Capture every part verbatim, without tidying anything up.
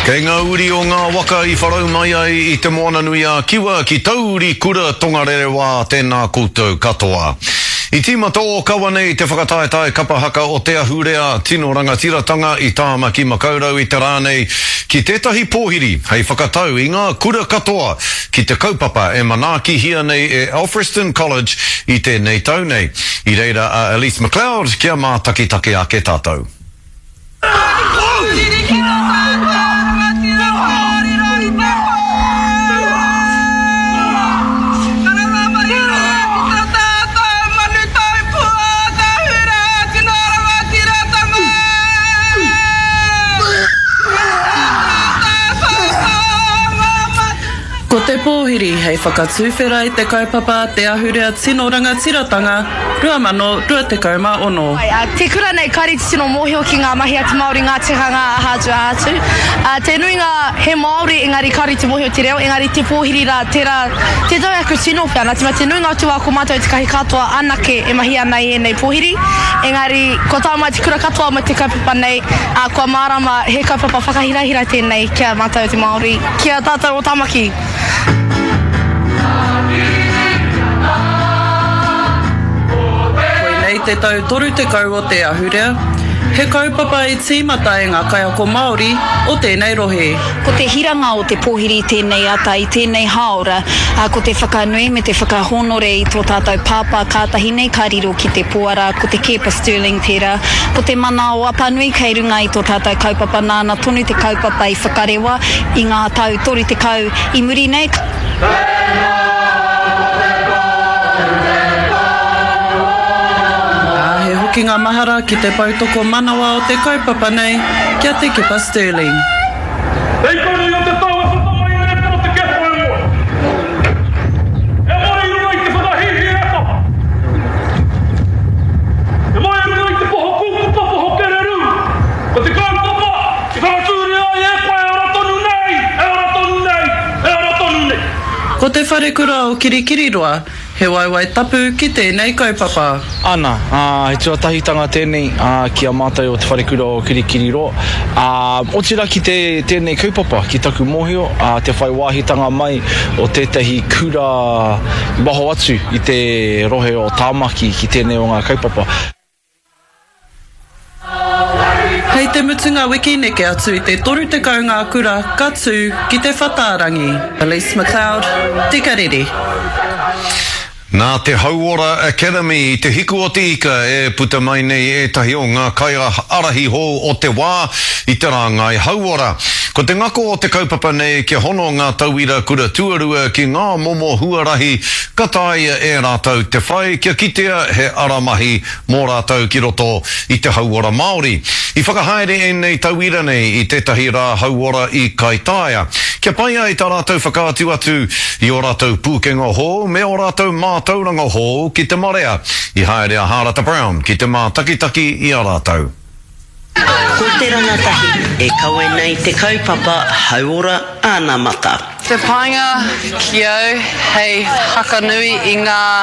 Kei ngā uri o ngā waka I wharau mai ai I te moana nui a kiwa ki tauri kura tongarere wā tēnā koutou katoa. I tīmata o kawa nei te whakataetae kapahaka o te ahurea tino rangatiratanga I tāmaki makaurau I te rānei ki tētahi pōhiri hei whakatau I ngā kura katoa ki te kaupapa e manaaki hia nei e Alfriston College I tēnei tau nei. I reira a Elise McLeod kia mā takitake a ke tātou. Ko te pōhiri hei whakatūwhera I te kaupapa te ahurea tino rangatiratanga rua mano rua te kauma ono. Te kura nei kariti tino mōhio ki ngā mahi atu Māori ngā tehanga a hātua atu. Uh, te nui ngā he Māori engari kariti mōhio te reo, engari te pōhiri rā tērā te tau aku tino whiana. Tima te nui ngā tua ko mātou te kahi katoa anake e mahi ana I enei pōhiri. Engari ko tā mai te kura katoa mai te kaupapa nei, uh, kua mārama he kaupapa whakahirahira tēnei kia mātou te Māori. Kia tātou o tāmaki. Te tau toru te kau o te ahurea, he kaupapa I tīmata e ngā kaiako Māori o tēnei rohe. Ko te hiranga o te pōhiri tēnei ata I tēnei haora, a ko te whakanui me te whakahonore I tō tātou pāpā kātahi nei kariro ki te puara, ko te kepa Stirling tērā, ko te mana o apanui kei runga I tō tātou kaupapa nāna tonu te kaupapa I whakarewa, I ngā tau toru te kau I muri nei. Ki ngā mahara ki te pautoko manawa o te kaupapa nei, kia te kepa Stirling. Hei kore o te taua whatamai e po te kepa e mua. E mai rua I te whakahihi e pa. E mai rua I te poho kuku papa ho kereru. Ko te kaupapa, I whakatūri ai e pa e ora tonu nei, e ora tonu nei, e ora tonu nei. Ko te wharekura o Kirikiriroa, he waiwai tapu ki tēnei kaupapa. Ana, uh, he tuatahitanga tēnei uh, ki a mātai o te wharekura o Kirikiriro. Uh, o tira ki te, tēnei kaupapa ki taku mōhio, uh, te whai wāhitanga mai o tētahi kura waho atu I te rohe o tāmaki ki tēnei o ngā kaupapa. Hei te mutunga wiki neke atu I te toru te kau ngā kura katu ki te whataarangi. Elise McLeod, tika riri. Nā te Hauora Academy I te hiku o te ika e puta mai nei e tahi o ngā kaia arahi hō o te wā I te rāngai Hauora. Ko te ngako o te kaupapa nei ke hono ngā tauira kura tuarua ki ngā momo huarahi kataia e rātau te whai kia kitea he aramahi mō rātau ki roto I te Hauora Māori. I whakahaere e nei tauira nei I tētahi rā Hauora I Kaitaia. Kia paia I tā rātau whakaatu atu I o rātau pūkenga hō me o rātau mātauranga hō ki te marea. I haere a Harata Brown ki te mā takitaki I a rātau. Ko te rangatahi e kawe nei te kaupapa Hauora Ānamata. Te painga ki au hei hakanui I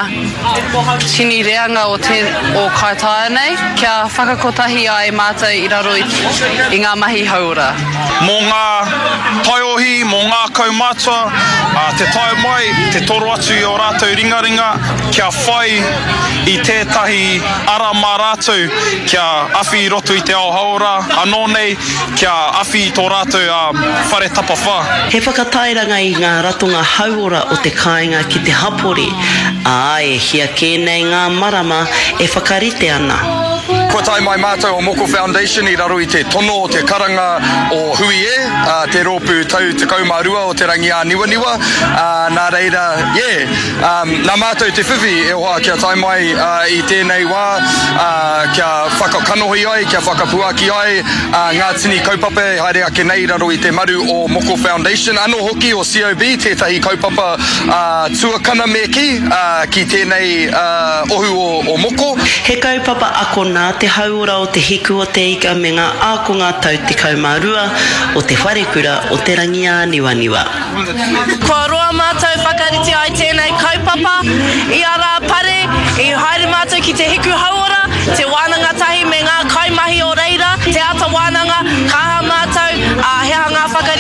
ngā tini reanga o, te, o Kaitaia nei, kia whakakotahi ai mātou I raro I, I ngā mahi Hauora. Mō ngā taiohi, mō ngā kaumata, uh, te taio mai, te toro atu I o rātou ringaringa, kia whai I tētahi ara mā rātou, kia awhi I roto I te ao Hauora, anō nei, kia awhi I tō rātou uh, whare tapa wha. He whakatairanga I ngā ratonga Hauora o te kāinga ki te hapori, a e hia kēnei ngā marama e whakarite ana. Ko tai mai mātou o Moko Foundation I raro I te tono o te karanga o hui e, uh, te rōpū tau te kaumārua o te rangi a niwa niwa. Uh, nā reira, yeah, um, nā mātou te whiwhi e hoa kia tai mai uh, I tēnei wā, uh, kia whakakanohi ai, kia whakapuaki ai, uh, ngā tini kaupapa haere ake nei raro I te maru o Moko Foundation. Ano hoki o C O B, tētahi kaupapa uh, tuakana me ki, uh, ki tēnei uh, ohu o, o Moko. He kaupapa ako nā te Hauora o te hiku o te ika me ngā ākonga tau te kaumārua o te wharekura o te rangi a niwa niwa. Kua roa mātou whakariti ai tēnei kaupapa I ara pare, I haere mātou ki te hiku Hauora, te wānanga tahi me ngā kaimahi o reira, te ata wānanga, kaha mātou, uh, he hanga whakari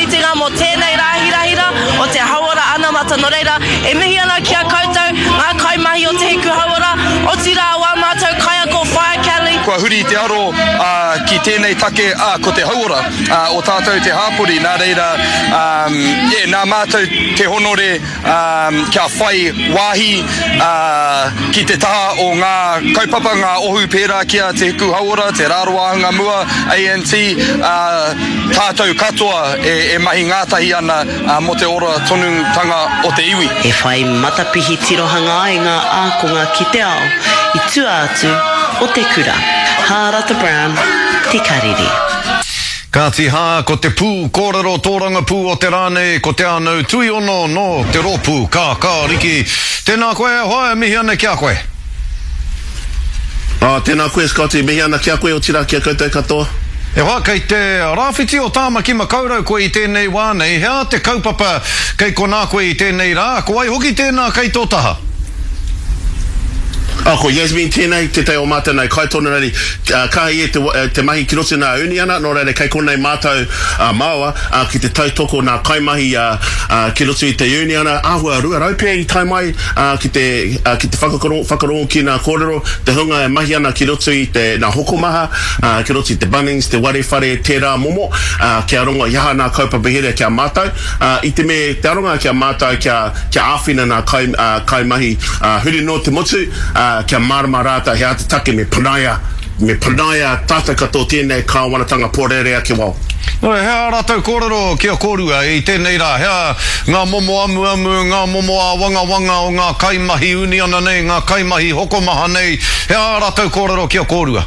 no reira, e mihi ana kia koutou, ngā kaimahi o te hiku hauora, o tira wā mātou kaia ko Whaia Kelly. Kua huri te aro uh, ki tēnei take uh, ko te hauora uh, o tātou te hāpuri, nā reira, um, yeah, nā mātou te honore um, kia whai wāhi uh, ki te taha o ngā kaupapa, ngā ohu pērā kia te hiku hauora, te rāroahanga mua, A N T, uh, tātou katoa e, e mahi ngātahi ana uh, mo te ora tonutanga o te iwi. E whai matapihi tirohanga ai ngā ākonga ki te ao, i tua atu o te kura. Hārata Brown, Te Kariri. Ka tiha ko te pū, kōrero tōranga pū o te rāne, ko te anau tui ono no te rōpū, kā, kā, riki. Tēnā koe, hoa, mihi ana kia koe. Ah, tēnā koe, Scotty, mihi ana kia koe o tira kia koutou katoa. E hoa, kei te rāwhiti o tāmaki makaurau koe i tēnei wānei, hea te kaupapa kei ko nā koe i tēnei rā, ko ai hoki tēnā kei tō taha. Ah, ko Yasmin tēnei, te teo mātou nei, kai tōna rari, uh, kahi e te, uh, te mahi ki roto nā uni ana, no rari kei konei mātou uh, māua, uh, ki te tautoko nā kaimahi uh, uh, ki roto i te uni ana, āhua rua raupea i tai mai, uh, ki te, uh, ki te whakarongo, whakarongo ki nā kōrero, te hunga e mahi ana ki roto i te nā hokomaha, uh, ki roto i te Bunnings, te warewhare, te rā momo, uh, kia ronga iaha nā kaupapahere kia mātou, uh, i te me, te aronga kia mātou, kia, kia āwhina nā kai, uh, kaimahi, uh, huri no te motu, uh, kia marama rāta hea te take me panaia me panaia tātou katoa tēnei kāwanatanga pōrerea ki wau. No, hea rātou kōrero kia kōrua i tēnei rā, hea ngā momo amu amu, ngā momo a wanga wanga o ngā kaimahi uni ana nei, ngā kaimahi hokomaha nei, hea rātou kōrero kia kōrua.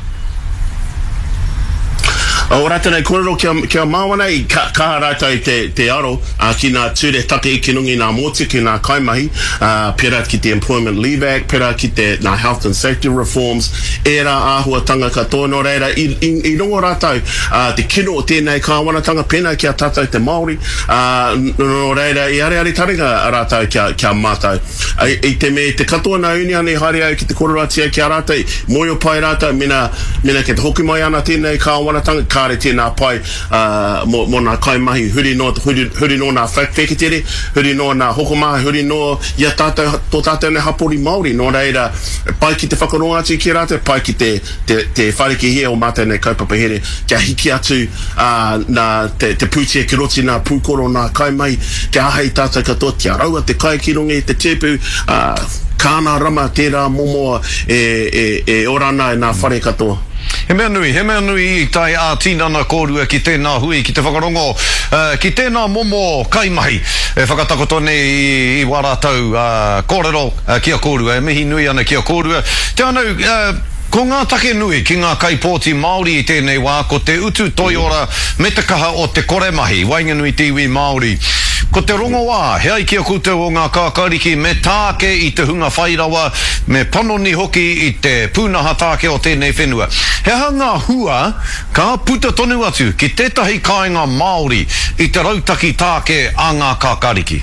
O rata nei kōrero kia, kia māwana i ka, kaha rata i te, te aro uh, ki nā ture take i kinungi nā mōti ki nā kaimahi uh, pera ki te Employment Leave Act, pera ki te nā Health and Safety Reforms, e rā āhua tanga katoa no reira i, i, i rongo rātou uh, te kino o tēnei kāwanatanga pena kia tātou te Māori uh, no reira i are are taringa rātou kia, kia mātou uh, i te me te katoa nā uni ane haere au ki te kororatia kia rātou moio pai rātou mina, mina ke te hoki mai ana tēnei kāwanatanga kāre tēnā pai uh, mo, mo nā kaimahi huri no, huri, huri no nā wheketere, huri no nā hokomaha, huri no ia tātou, tō tātou ne hapori Māori, no reira pai ki te whakaronga atu ki rātou, pai ki te, te, te whareke hea o mātou nei kaupapahere, kia hiki atu uh, nā te, te pūtia ki roti nā pūkoro nā kaimahi, kia ahei tātou katoa, kia raua te kai ki rongi, te tēpu, uh, kāna rama tērā momoa e, e, e orana e nā whare katoa. He mea nui, he mea nui i tai a tīnana kōrua ki tēnā hui, ki te whakarongo, uh, ki tēnā momo kaimahi, e whakatakoto nei i, i waratau uh, kōrero uh, kia kōrua, e mihi nui ana kia kōrua. Te anau, uh, ko ngā take nui ki ngā kaipōti Māori i tēnei wā, ko te utu toiora me te kaha o te koremahi, Wainganui Tiwi Māori. Ko te rongo wā, hea i kia koutou o ngā kākariki me tāke i te hunga whairawa, me panoni hoki i te pūnaha tāke o tēnei whenua. Hea ngā hua, ka puta tonu atu ki tētahi kāinga Māori i te rautaki tāke a ngā kākariki.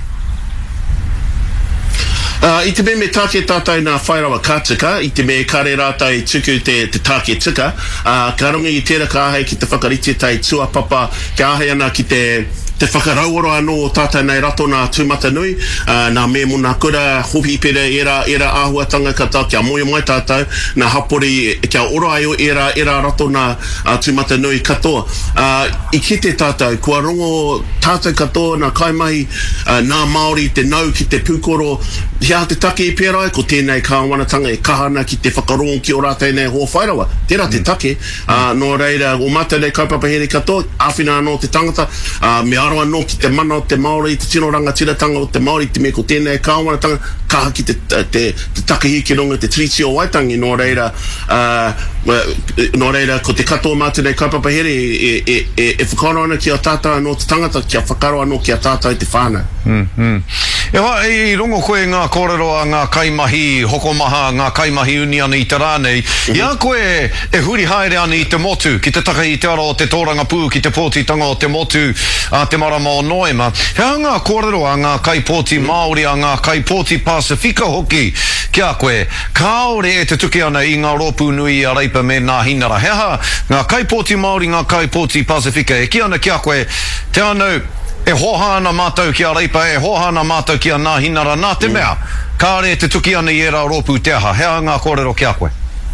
Uh, I te me me tāke tātai nā whairawa kātika, i te me kare rātai tuku te, te tāke tika, uh, ka rongi i tēra ka ahei ki te whakarite tai tuapapa, ka ahei ana ki te te whakarauora anō o tātai nei rato nā tūmata nui, uh, nā me muna kura, hopi pere era, era āhuatanga kata, kia moia mai tātou, nā hapori, kia ora ai o era, era rato nā uh, tūmata nui katoa. Uh, I ki te tātou, kua rongo tātou katoa nā kaimahi, uh, nā Māori, te nau ki te pūkoro, hea te take i pērai, ko tēnei kāwanatanga e kahana ki te whakarongo ki o rātai nei hoa whairawa. Tērā te take, uh, no reira, o mata nei kaupapahere katoa, āwhina anō te tangata, uh, me aroa no ki te mana o te Māori, te tino rangatiratanga o te Māori, te me ko tēnei kāwanatanga, kaha ki te, te, te takehi ki ronga, te Treaty o Waitangi, no reira, uh, no reira, ko te katoa mātu nei kaupapahere, e, e, e, e whakaro ana ki a tātou no te tangata, kia whakaro ana ki a tātou te whānau. Mm, mm. E wha, e rongo koe ngā kōrero a ngā kaimahi hokomaha, ngā kaimahi uni ana i te rānei, mm-hmm. Ia koe e huri haere ana i te motu, ki te taka i te aro o te tōranga pū, ki te pōtitanga o te motu, a te marama o Noema. Hea ngā kōrero a ngā kaipōti Māori, a ngā kaipōti Pasifika hoki, kia koe, kāore e te tuki ana i ngā rōpū nui a reipa me nā hinara. Hea ngā kaipōti Māori, ngā kaipōti Pasifika, e ki ana kia koe, te anau, E hohana mātou ki a reipa, e hohana mātou ki a nā hinara, nā te mea, kāre te tuki ana i e rā rōpū te aha, hea ngā kōrero ki a koe?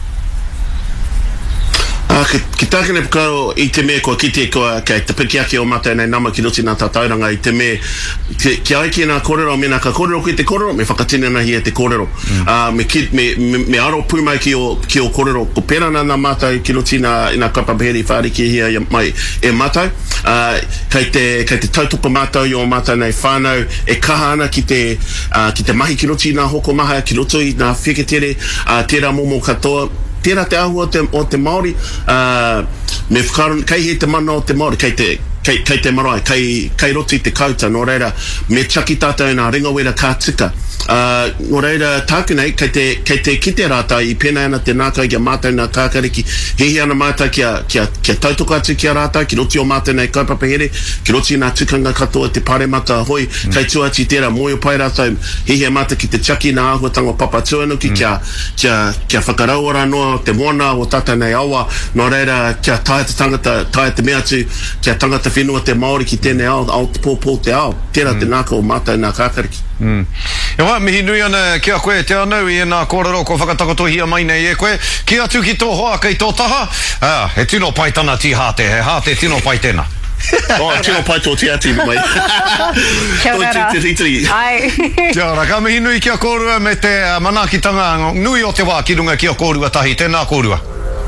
Uh, ki, ki tākene pukaro i te mea kua kite kua kei te piki ake o mātai nei nama ki roti nā tātauranga i te mea ki, ki aiki nā kōrero me nā ka kōrero ki te kōrero me whakatine na hi e te kōrero mm. uh, me, ki, me, me, me aro pūmai ki o, ki o kōrero ko pera nā nā mātai ki roti nā, nā kapapaheri whāriki hia mai e mātai uh, kei te, kei te tautupa mātai o mātai nei whānau e kaha ana ki te, uh, ki te mahi ki roti nā hoko maha ki roto i nā whiketere uh, tērā momo katoa tērā te ahua o te, o te Māori uh, me whakaron, kei he te mana o te Māori kei te, kei, kei te marae kei, kei roti te kauta no reira me chaki tātou nā ringawera kā tika uh, no reira tāku nei kei te, kei te kite rāta i pēnei ana te nākai kia mātou nā kākariki hehi ana mātou kia, kia, kia tautoka atu kia rāta ki roti o mātou nei kaupapahere ki roti nā tukanga katoa te pāremata hoi mm. kei tuati tērā moio pai rātou hehi a mātou ki te chaki nā ahuatanga papa tuanuki mm. kia, kia, kia whakarauara noa te moana o tata nei awa no reira kia tae te tangata tae te mea tu kia tangata whenua te Māori ki tēnei ao ao te pōpō te ao tērā mm. te nāka o mātou nā kākariki mm. E wā, mihi nui ana kia koe te anau i nā kōrero ko whakatakotohia mai nei e koe ki atu ki tō hoa kei tō taha ah, he tino pai tana ti hāte he hāte tino pai tēnā oh, tino pai tō te ati mai Kia ora ai Kia ora, ka mihi nui kia kōrua me te uh, manakitanga nui o te wā ki runga kia kōrua tahi tēnā kōrua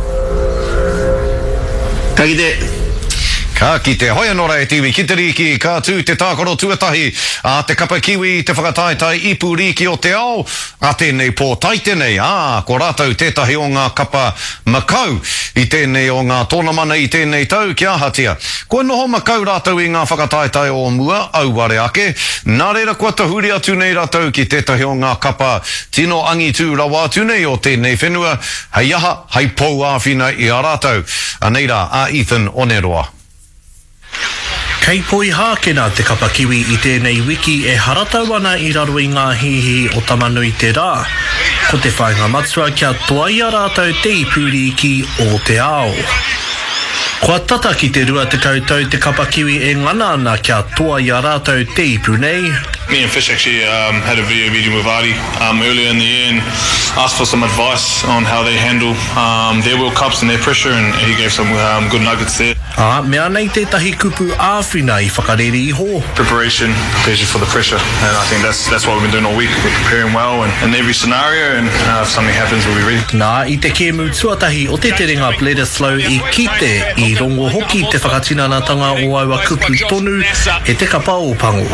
Ka kite Ka kite, hoi anora e tiwi, ki te riki, ka tū te tākoro tuatahi, a te kapa kiwi, te whakataetai ipu riki o te ao, a tēnei pō tai tēnei, a, ko rātou tētahi o ngā kapa makau, i tēnei o ngā tōna mana i tēnei tau ki ahatia. Ko noho makau rātou i ngā whakataetai o mua, auware ake, nā reira kua tahuri atu nei rātou ki tētahi o ngā kapa tino angi tū rawa atu nei o tēnei whenua, hei aha, hei pou āwhina i a rātou, a neira, a Ethan Oneroa. Kei poi hākena te kapa kiwi i tēnei wiki e haratau ana i raro i ngā hihi o tamanui te rā. Ko te whainga matua kia toa i a rātou te ipuri ki o te ao. Kua tata ki te rua te koutou te kapa kiwi e ngana ana kia toa i a rātou te ipu nei. Me and Fish actually um, had a video meeting with Adi um, earlier in the year and asked for some advice on how they handle um, their World Cups and their pressure, and he gave some um, good nuggets there. Ah, mea nei tētahi kupu āwhina i whakarere iho. Preparation prepares you for the pressure, and I think that's that's what we've been doing all week. We're preparing well and in every scenario, and uh, if something happens, we'll be ready. Nā, i te kēmu tuatahi o te terenga Bledisloe i kite i rongo hoki te whakatinanatanga o aua kupu tonu e te kapa o pango.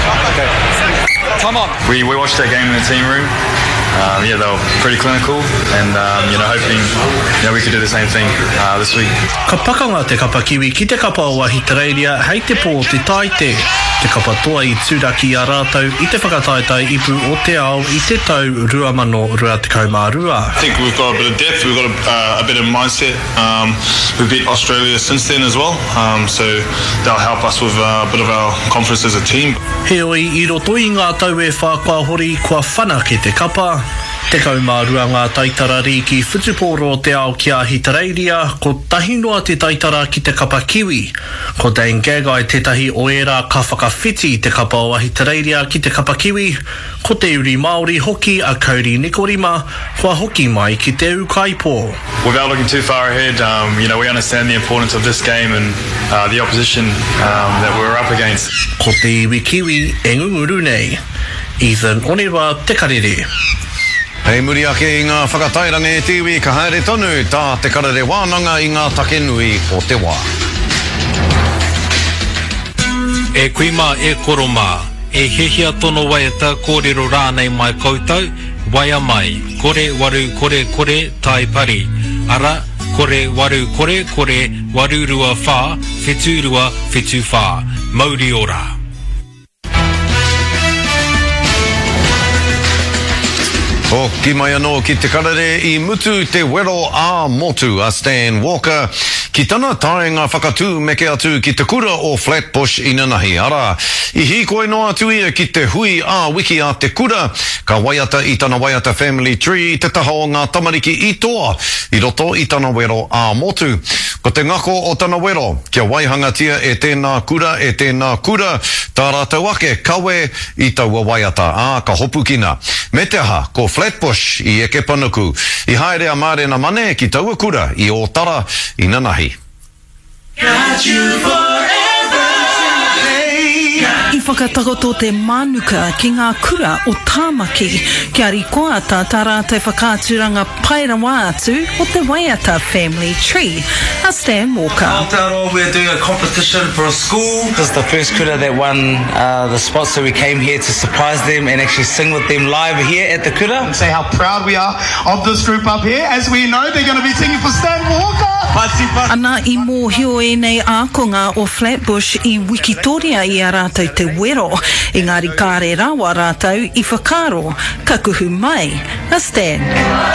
We, we watched that game in the team room. Um, yeah, they were pretty clinical, and um, you know, hoping you know we could do the same thing uh, this week. Ka pakanga te kapa kiwi ki te kapa o Ahitereiria hei te pō te taite. Te kapa toa i tūraki a rātou i te whakataetai ipu o te ao i te tau rua mano rua te kaumārua. I think we've got a bit of depth, we've got a, uh, a bit of mindset. Um, we've beat Australia since then as well, um, so that'll help us with uh, a bit of our confidence as a team. Heoi, i roto i ngā tau e whākua hori kua whana ki te kapa. Te kaumārua ngā taitara riki whutupōro o te ao ki Ahitereiria, ko tahinoa te taitara ki te kapa kiwi. Ko Dane Gagai tētahi o era ka whakawhiti te kapa o Ahitereiria ki te kapa kiwi. Ko te uri Māori hoki a Kauri Nikorima, kua hoki mai ki te ukaipo. Without looking too far ahead, um, you know, we understand the importance of this game and uh, the opposition um, that we're up against. Ko te iwi kiwi e ngunguru nei. Ethan Oneroa, Te Karere. Hei muri ake i ngā whakatairange e tiwi ka haere tonu tā te karere wānanga i ngā take nui o te wā. E kuima e koroma, e hehia tono waiata kōrero rānei mai koutou, waia mai, kore waru kore kore tai pari, ara kore waru kore kore waru rua whā, whetu rua whetu whā, mauri ora. O ki mai anō ki te karere i mutu te wero a motu a Stan Walker ki tana taenga whakatū me ke atu ki te kura o Flatbush i Nanahi. Ara, i hi koe no atu ia ki te hui a wiki a te kura, ka waiata i tana waiata family tree, i te taha o ngā tamariki i toa, i roto i tana wero a motu. Ko te ngako o tana wero, kia waihangatia e tēnā kura, e tēnā kura, tā rātou ake, kawe i taua waiata, a ka hopu kina. Me te aha, ko Flatbush i eke panuku, i haere a mārena mane ki taua kura i o tara i Nanahi. Got you forever. I whakatakoto te manuka ki ngā kura o Tāmaki, kia rikoa tā tā rātou whakāturanga pairawa atu o te Waiata Family Tree. A Stan Walker. Aotearoa, we're doing a competition for a school. This is the first kura that won uh, the spot, so we came here to surprise them and actually sing with them live here at the kura. And say how proud we are of this group up here. As we know, they're going to be singing for Stan Walker. Ana i mōhio e nei ākonga o Flatbush i Wikitoria i a rātou te wero. Engari kāre rawa rātou i whakaro, ka kuhu mai. A Stan.